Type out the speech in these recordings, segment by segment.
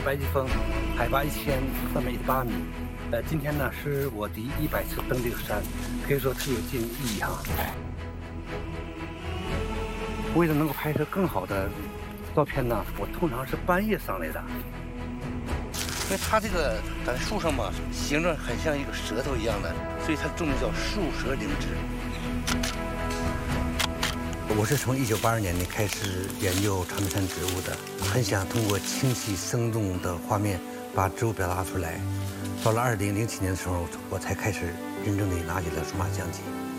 白吉峰，海拔1318米。今天呢是我第100次登这个山，可以说特有纪念意义哈。为了能够拍摄更好的照片呢，我通常是半夜上来的。因为它这个在树上嘛，形状很像一个舌头一样的，所以它种的叫树舌灵芝。我是从1982年开始研究长白山植物的，很想通过清晰生动的画面把植物表达出来。到了2007年的时候，我才开始真正的拿起了数码相机。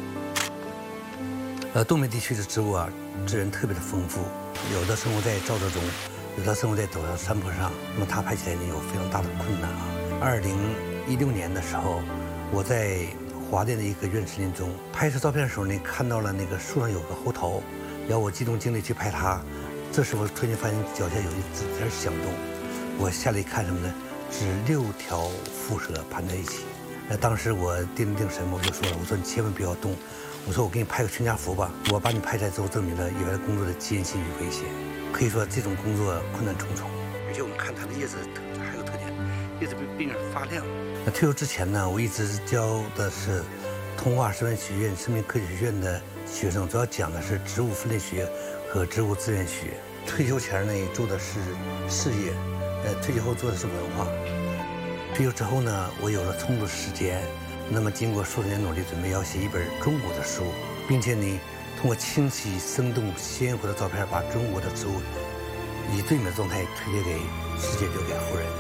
东北地区的植物啊，资源特别的丰富，有的生活在沼泽中，有的生活在陡峭山坡上，那么它拍起来呢有非常大的困难啊。2016年的时候，我在华电的一个院士林中拍摄照片的时候呢，看到了那个树上有个猴头，要我集中精力去拍它。这时我突然发现脚下有一只在响动，我下来一看什么呢？是6条蝮蛇盘在一起。当时我定神，我就说了，我说你千万不要动，我说我给你拍个全家福吧。我把你拍下来之后，证明了野外工作的艰辛与危险。可以说这种工作困难重重，而且我们看它的叶子还有特点，叶子并且发亮。退休之前呢，我一直教的是通化师范学院生命科学学院的学生，主要讲的是植物分类学和植物资源学。退休前呢，做的是事业，退休后做的是文化。退休之后呢，我有了充足的时间，那么经过数十年努力，准备要写一本中国的书，并且呢，通过清晰、生动、鲜活的照片，把中国的植物以最美的状态推荐给世界，留给后人。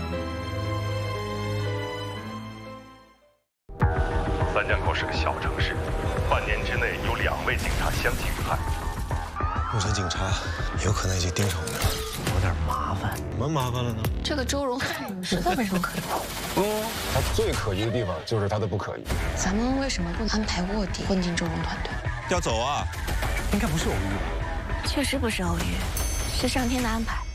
三江口是个小城市，半年之内有2位警察相继遇害。 目前警察有可能已经盯上我们了， 有点麻烦。 什么麻烦了呢？ 这个周荣实在没什么可疑。 他最可疑的地方就是他的不可疑。 咱们为什么不安排卧底混进周荣团队？ 要走啊？ 应该不是偶遇吧？ 确实不是偶遇，是上天的安排。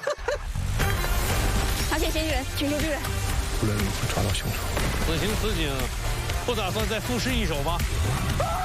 发现嫌疑人，请求支援。 无论如何抓到凶手。 此情此景，不打算再赋诗一首吗？